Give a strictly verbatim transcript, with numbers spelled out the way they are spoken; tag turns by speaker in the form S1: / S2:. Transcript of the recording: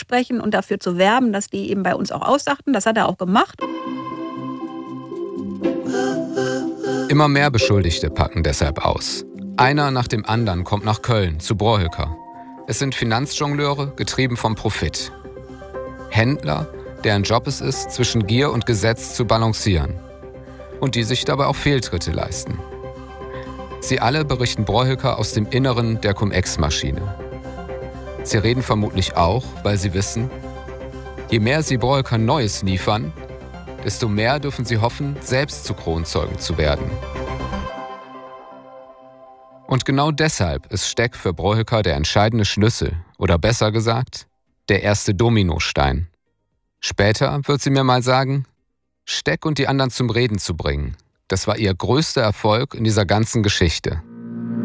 S1: anzusprechen und dafür zu werben, dass die eben bei uns auch aussachten. Das hat er auch gemacht.
S2: Immer mehr Beschuldigte packen deshalb aus. Einer nach dem anderen kommt nach Köln, zu Brohülker. Es sind Finanzjongleure, getrieben vom Profit. Händler, deren Job es ist, zwischen Gier und Gesetz zu balancieren. Und die sich dabei auch Fehltritte leisten. Sie alle berichten Brohülker aus dem Inneren der Cum-Ex-Maschine. Sie reden vermutlich auch, weil sie wissen, je mehr sie Brohülker Neues liefern, desto mehr dürfen sie hoffen, selbst zu Kronzeugen zu werden. Und genau deshalb ist Steck für Brohülker der entscheidende Schlüssel, oder besser gesagt, der erste Dominostein. Später wird sie mir mal sagen, Steck und die anderen zum Reden zu bringen, das war ihr größter Erfolg in dieser ganzen Geschichte.